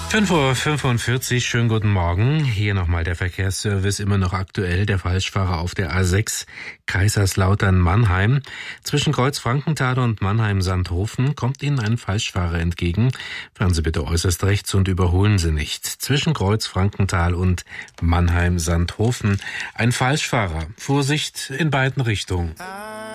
5:45 Uhr, schönen guten Morgen. Hier nochmal der Verkehrsservice, immer noch aktuell. Der Falschfahrer auf der A6 Kaiserslautern-Mannheim. Zwischen Kreuz Frankenthal und Mannheim-Sandhofen kommt Ihnen ein Falschfahrer entgegen. Fahren Sie bitte äußerst rechts und überholen Sie nicht. Zwischen Kreuz Frankenthal und Mannheim-Sandhofen ein Falschfahrer. Vorsicht in beiden Richtungen.